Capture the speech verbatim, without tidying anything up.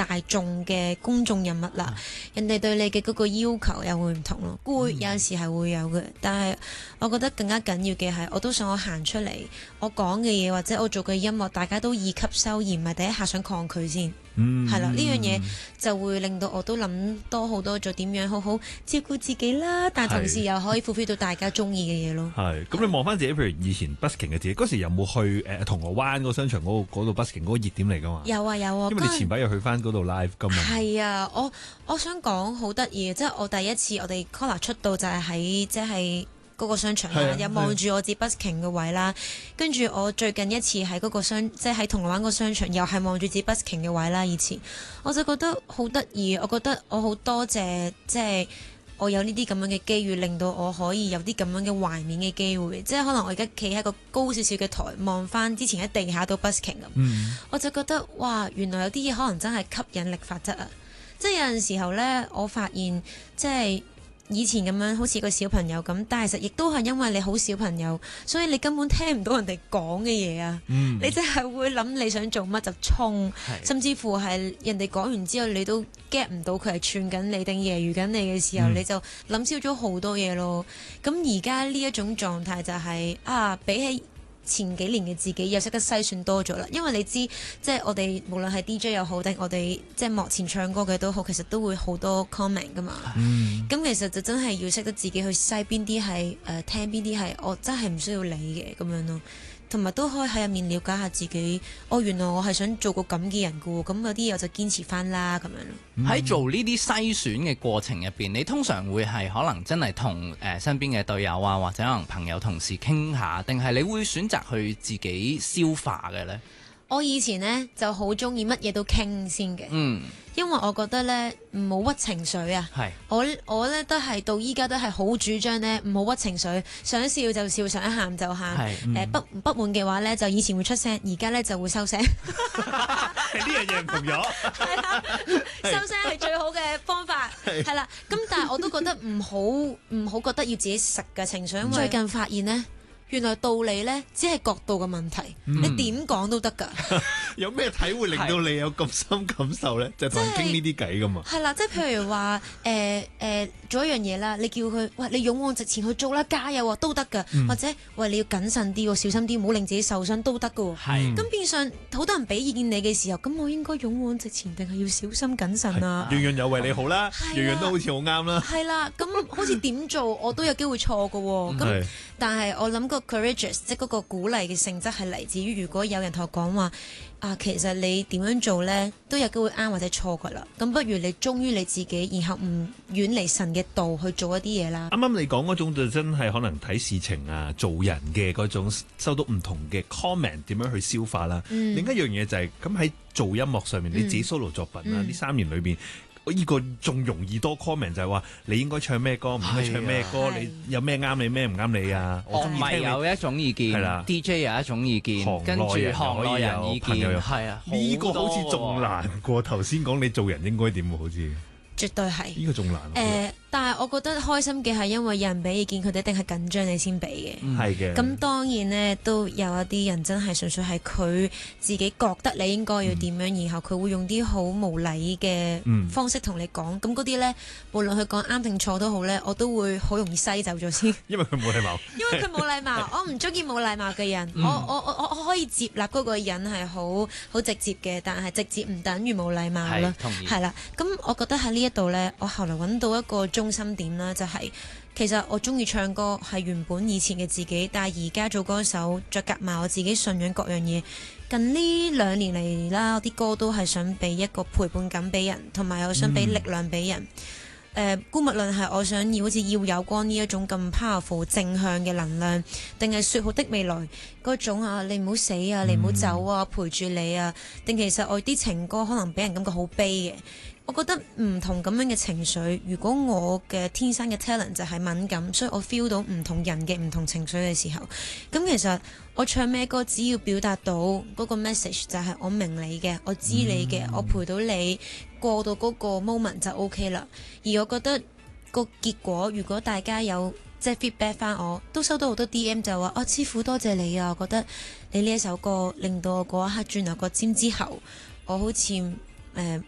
大眾嘅公眾人物啦，人哋對你嘅嗰個要求又會唔同咯，攰有時係會有嘅，但係我覺得更加緊要嘅係，我都想我行出嚟，我講嘅嘢或者我做嘅音樂，大家都易吸收，而唔係第一下想抗拒先。 嗯， 係啦，呢樣嘢就會令到我都諗多好多，做點樣好好照顧自己啦，但同時又可以 fulfill 到大家中意嘅嘢咯。 係，咁你望翻自己，譬如以前 busking 嘅自己，嗰時有冇去誒、呃、銅鑼灣個商場嗰度嗰度 busking 嗰個熱點嚟㗎嘛？ 有啊有啊， 因為你前排又去翻嗰度 live 㗎嘛。 係啊，我我想講好得意，即係我第一次我哋 Collar 出道就係喺即係嗰個商場啦，又望住我自 busking 嘅位啦，跟住我最近一次喺嗰個商，即係喺銅鑼灣個商場，又係望住自 busking 嘅位啦。以前我就覺得好得意，我覺得我好多謝，即係我有呢啲咁樣嘅機遇，令到我可以有啲咁樣嘅懷緬嘅機會。即係可能我而家企喺個高少少嘅台，望翻之前喺地下度 busking 咁， 嗯、 我就覺得哇，原來有啲嘢可能真係吸引力法則啊！即係有陣時候呢，我發現即係。以前咁樣好似個小朋友咁，但係其實亦都係因為你好小朋友，所以你根本聽唔到人哋講嘅嘢啊！ 嗯、 你真係會諗你想做乜就衝，甚至乎係人哋講完之後，你都 get 唔到佢係串緊你定揶揄緊你嘅時候，嗯、你就諗少咗好多嘢咯。咁而家呢一種狀態就係、是、啊，比起前幾年嘅自己又識得篩選多咗啦，因為你知即係我哋無論係 D J 又好，定我哋即係幕前唱歌嘅都好，其實都會好多 comment 噶嘛。咁、嗯、其實就真係要識得自己去篩邊啲係誒聽，邊啲係我真係唔需要理嘅咁樣咯。同埋都可以喺入面了解下自己，哦，原來我係想做個咁嘅人噶喎，咁有啲嘢我就堅持翻啦咁樣咯。 喺、嗯、做呢啲篩選嘅過程入邊，你通常會係可能真係同誒身邊嘅隊友啊，或者可能朋友同事傾下，定係你會選擇去自己消化嘅呢？ 我以前呢就好中意乜嘢都傾先嘅， 嗯， 因為我覺得呢唔好屈情緒啊。 係， 我我呢都係到依家都係好主張呢唔好屈情緒，想笑就笑，想喊就喊。誒、 嗯呃、不不滿嘅話呢，就以前會出聲，而家呢就會收聲。 呢樣嘢唔同咗。 係啦，收聲係最好嘅方法。係啦，咁但係我都覺得唔好唔好覺得要自己食嘅情緒，因為最近發現呢。原來道理呢，只係角度嘅問題，嗯、你點講都得㗎。 有咩體會令到你有咁深感受呢？就係同人傾呢啲偈㗎嘛。 係啦，即係譬如話誒誒做一樣嘢啦，你叫佢喂你勇往直前去做啦，加油都得㗎。嗯、或者喂你要謹慎啲喎，小心啲，唔好令自己受傷都得㗎喎。係。咁變相好多人俾意見你嘅時候，咁我應該勇往直前定係要小心謹慎啊？ 樣樣有為你好啦，樣樣都好似好啱啦。 係啦，咁好似點做我都有機會錯㗎喎。咁但係我諗個 courageous 即係嗰個鼓勵嘅性質係嚟自於，如果有人同我講話啊，其實你點樣做呢都有機會啱或者錯㗎啦。咁不如你忠於你自己，然後唔遠離神嘅道去做一啲嘢啦。 啱啱你講嗰種就真係可能睇事情啊、做人嘅嗰種收到唔同嘅 comment 點樣去消化啦。嗯、另一樣嘢就係咁喺做音樂上面，你自己 solo 作品啦，呢、嗯、三年裏邊。呢個仲容易多 comment 就係話你應該唱咩歌，唔應該唱咩歌，啊、你有咩啱你，咩唔啱你啊？我中意聽你有一種意見， 啦 D J 有一種意見，跟住行內人意見，係啊， 呢個好似仲難過頭先講你做人應該點喎，好似絕對係呢個仲難。誒、 呃，但係我覺得開心嘅係因為有人俾意見，佢哋一定係緊張你先俾嘅。 係嘅、嗯。 咁當然呢，都有一啲人真係純粹係佢自己覺得你應該要點樣，嗯、然後佢會用啲好無禮嘅方式同你講。咁嗰啲呢，無論佢講啱定錯都好呢，我都會好容易篩走咗先。 因為佢冇禮貌。 因為佢冇禮貌，我唔中意冇禮貌嘅人。嗯、我我我我可以接納嗰個人係好好直接嘅，但係直接唔等於冇禮貌啦。係啦，咁我覺得喺呢一度呢，我後來揾到一個中心點啦，就係、是、其實我中意唱歌係原本以前嘅自己，但係而家做歌手再夾埋我自己信仰各樣嘢，近呢兩年嚟啦，我啲歌都係想俾一個陪伴感俾人，同埋我想俾力量俾人。誒、嗯呃，姑勿論係我想要好似耀有光呢一種咁 powerful 正向嘅能量，定係說好的未來嗰種啊，你唔好死啊，你唔好走啊，陪住你啊，定其實我啲情歌可能俾人感覺好悲嘅。我覺得唔同咁樣嘅情緒，如果我嘅天生嘅 talent 就係敏感，所以我 feel 到唔同人嘅唔同情緒嘅時候，咁其實我唱咩歌，只要表達到嗰個 message 就係我明你嘅，我知你嘅，嗯、我陪到你過到嗰個 moment 就 OK 啦。而我覺得個結果，如果大家有即係 feedback 翻我，都收到好多 D M 就話：哦，師傅多謝你啊！我覺得你呢一首歌令到我嗰一刻轉頭個尖之後，我好似誒